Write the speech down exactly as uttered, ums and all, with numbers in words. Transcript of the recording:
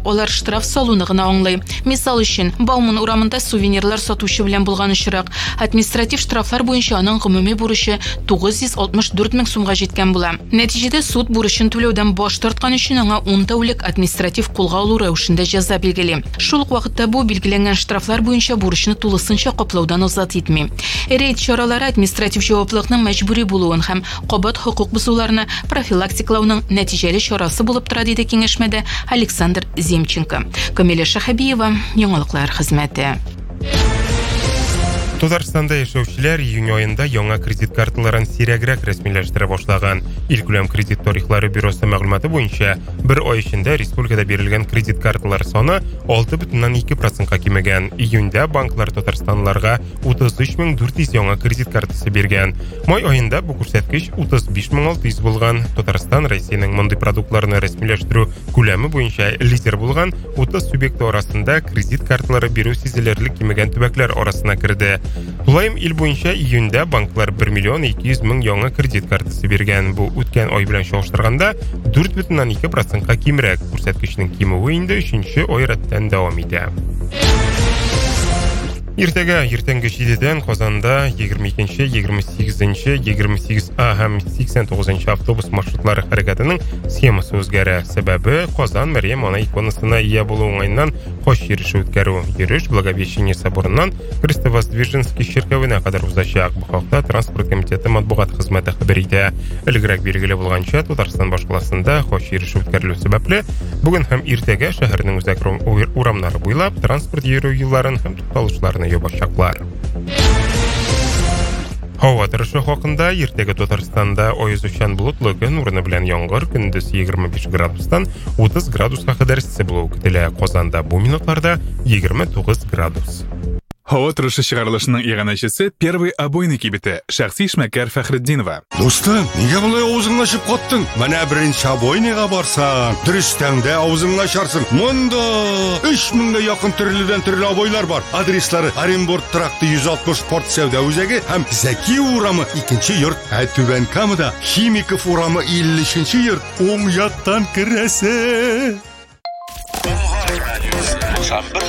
олар штраф салуны гына аңлый. Мисал өчен, Бауман урамында сувенирлар сатучы белән булган очрак, административ штрафлар буенча аның гомуми бурычы тугыз йөз алтмыш дүрт мең сумга җиткән була. Нәтиҗәдә суд бурычын түләүдән баш тарткан өчен аңа ун тәүлек административ кулга алу рәвешендә җәза билгели. Шул ук вакытта бу билгеләнгән штрафлар буенча бурычны тулысынча каплаудан азат итми. Рейд чаралары административ җаваплылыкның мәҗбүри булуын һәм кабат хокук бозуларны профилактиклауның нәтиҗәле чарасы булып тора, диде киңәшмәдә Александр Земченко. Камиля Шахабиева, яңалыклар хезмәте. Татарстанда яшәүчеләр июнь айында яңа кредит карталарын сирәгрәк рәсмиләштерә башлаган. Илкүләм кредит тарихлары бюросы мәгълүматы буенча, бер ай эчендә республикада бирелгән кредит карталар саны алты бөтен ике процентка кимегән. Июньдә банклар татарстанлыларга утыз өч мең дүрт йөз яңа кредит картасы биргән. Май аенда бу күрсәткеч утыз биш мең алты йөз булган. Татарстан Россиянең мондый продуктларны рәсмиләштерү күләме буенча лидер булган утыз субъекты арасында кредит карталары бирү сизелерлек кимегән төбәкләр арасына керде. Улайым ил буенча июньдә банклар бер миллион ике йөз мең яңа кредит картасы биргән. Бу үткән ай белән чагыштырганда дүрт бөтен ике процентка кимрәк. Күрсәткечнең кимүе инде өченче ай рәттән дәвам итә. Иртәгә иртәнге җидедән Казанда егерме икенче, егерме сигезенче, егерме сигез А һәм сиксән тугызынчы автобус маршрутлары хәрәкәтенең схемасы үзгәрә. Сәбәбе Казан Мәрьям ана иконасына ия булу уңайыннан хош йөреше үткәрү. Йөреш Благовещение соборыннан Крестовоздвиженский церковенә кадәр узачак. Бу хакта транспорт комитеты матбугат хезмәте хәбәр итә. Элегрәк билгеле булганча, Татарстан башкаласында хош йөреше үткәрелү сәбәпле бүген һәм иртәгә шәһәрнең үзәк урамнары буйлап транспорт йөрү юлларын һәм тукталышларны ябачаклар. Һава торышы хакында иртәгә Татарстанда аязучан болытлы көн урыны белән яңгыр, көндез егерме биш градустан утыз градуска кадәр эссе булу көтелә. Казанда бу минутларда егерме тугыз градус. Һава торышы чыгарылышының иганәчесе первый обойный кибете шәхси эшмәкәр Фәхретдинова. Достым, нигә болай авызыңны ачып каттың? Менә беренче обойныйга барсаң, дөрестән дә авызыңны ачарсың. Монда өч меңгә якын төрледән төрле обойлар бар. Адреслары: Оренбург тракты йөз алтмыш спорт сәүдә үзәге һәм Зәки урамы икенче йорт. Ә Түбән Камада Химиков урамы илле-нче йорт. Уң яктан керәсе.